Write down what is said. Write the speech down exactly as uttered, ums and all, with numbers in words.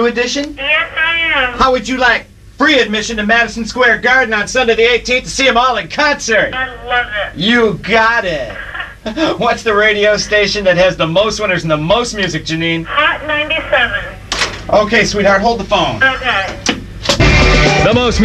edition? Yes, I am. How would you like free admission to Madison Square Garden on Sunday the eighteenth to see them all in concert? I love it. You got it. What's the radio station that has the most winners and the most music, Janine? Hot ninety-seven. Okay, sweetheart, hold the phone. Okay. The most